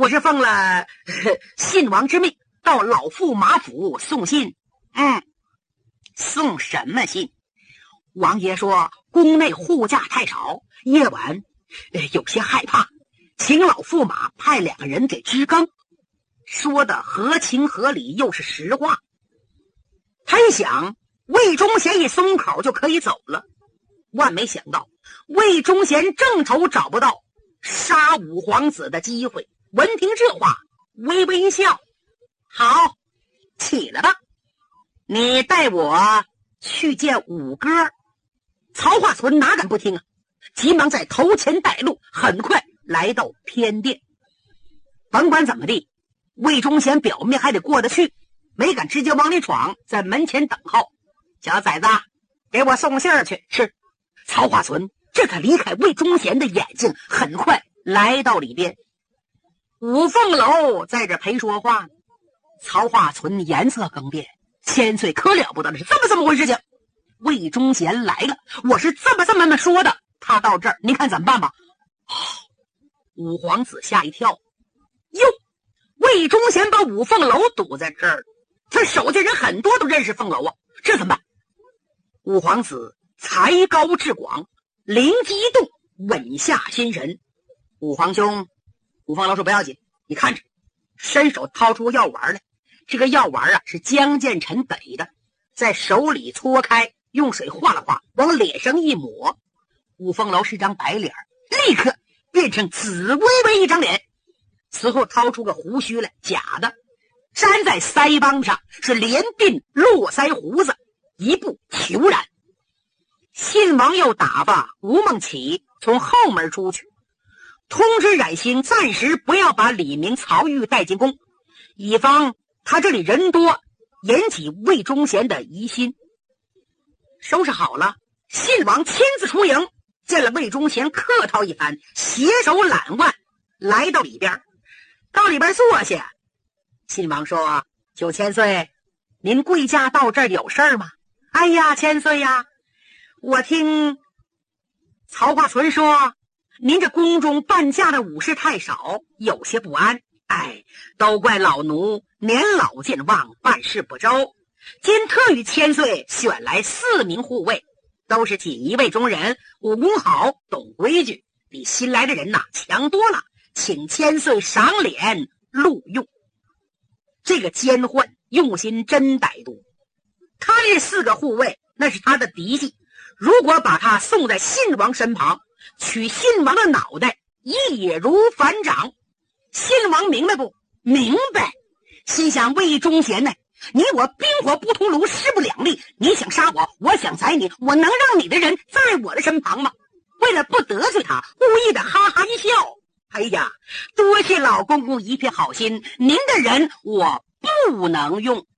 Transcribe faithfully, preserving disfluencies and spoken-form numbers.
我是奉了信王之命，到老驸马府送信。嗯，送什么信？王爷说宫内护驾太少，夜晚、呃、有些害怕，请老驸马派两个人给支更。说的合情合理，又是实话。他一想，魏忠贤一松口就可以走了，万没想到魏忠贤正愁找不到杀五皇子的机会。闻听这话，微微一笑：好，起来吧，你带我去见五哥。曹化存哪敢不听啊，急忙在头前带路，很快来到偏殿。甭管怎么地，魏忠贤表面还得过得去，没敢直接往里闯，在门前等候。小崽子，给我送信儿去。是。曹化存这可离开魏忠贤的眼睛，很快来到里边。五凤楼在这陪说话。曹化存颜色更变，千岁可了不得了，是这么这么回事情。魏忠贤来了，我是这么这么说的，他到这儿您看怎么办吧？哦，五皇子吓一跳，哟，魏忠贤把五凤楼堵在这儿，他手下人很多都认识凤楼啊，这怎么办？五皇子才高志广，灵机一动，稳下心神。五皇兄，五凤楼说不要紧，你看着，伸手掏出药丸来。这个药丸啊是江建成给的，在手里搓开，用水化了化，往脸上一抹。五凤楼是张白脸，立刻变成紫薇薇一张脸。此后掏出个胡须来，假的，粘在腮帮上，是连鬓络腮胡子，一步虬髯。信王又打发吴孟起从后门出去，通知冉兴暂时不要把李明、曹玉带进宫，以防他这里人多引起魏忠贤的疑心。收拾好了，信王亲自出营，见了魏忠贤，客套一番，携手揽腕来到里边。到里边坐下，信王说：九千岁，您贵驾到这儿有事儿吗？哎呀，千岁呀，我听曹化存说您这宫中伴驾的武士太少，有些不安。哎，都怪老奴年老健忘，办事不周。今特与千岁选来四名护卫，都是锦衣卫中人，武功好，懂规矩，比新来的人呐强多了，请千岁赏脸录用。这个奸宦用心真歹毒，他这四个护卫那是他的嫡系，如果把他送在信王身旁，取信王的脑袋，易如反掌。信王明白不？明白。心想魏忠贤呢，你我冰火不同炉，势不两立，你想杀我，我想宰你，我能让你的人在我的身旁吗？为了不得罪他，故意的哈哈一笑。哎呀，多谢老公公一片好心，您的人我不能用。